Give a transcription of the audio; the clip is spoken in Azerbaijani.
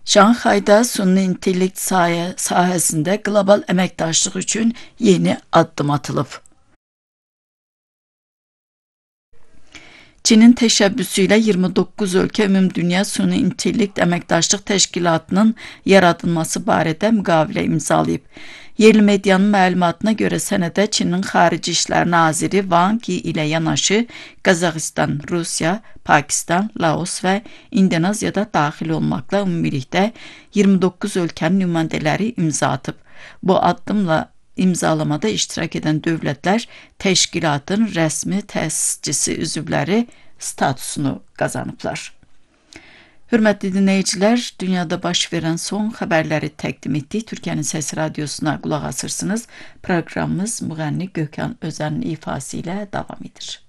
Şanxayda süni intellekt sahəsində qlobal əməkdaşlıq üçün yeni addım atılıb. Çinin təşəbbüsü ilə 29 ölkə Ümumdünya Süni İntellekt Əməkdaşlıq Təşkilatının yaradılması barədə müqavilə imzalayıb. Yerli medianın məlumatına görə sənədə Çinin Xarici İşlər Naziri Wang Yi ilə yanaşı Qazaxıstan, Rusiya, Pakistan, Laos və İndoneziyada daxil olmaqla ümumilikdə 29 ölkənin nümayəndələri imza atıb. Bu addımla imzalamada iştirak edən dövlətlər təşkilatın rəsmi təsisçisi üzvləri statusunu qazanıblar. Hörmətli dinləyicilər, dünyada baş verən son xəbərləri təqdim etdik. Türkiyənin Səsi Radiosuna qulaq asırsınız. Proqramımız müğənni Gökhan Özənin ifası ilə davam edir.